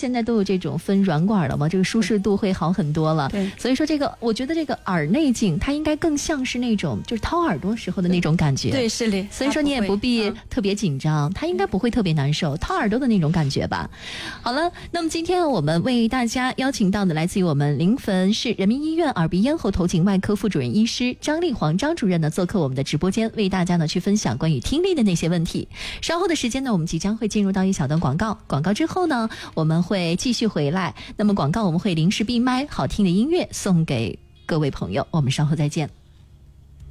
现在都有这种分软管了嘛，这个舒适度会好很多了。 对， 所以说我觉得这个耳内镜它应该更像是那种就是掏耳朵时候的那种感觉。 对，是的。 所以说你也不必特别紧张，它应该不会特别难受，掏耳朵的那种感觉吧。好了，那么今天我们为大家邀请到的来自于我们临汾市人民医院耳鼻咽喉头颈外科副主任医师张丽煌张主任呢做客我们的直播间，为大家呢去分享关于听力的那些问题。稍后的时间呢，我们即将会进入到一小段广告，广告之后呢，我们会继续回来。那么广告我们会临时闭麦，好听的音乐送给各位朋友，我们稍后再见。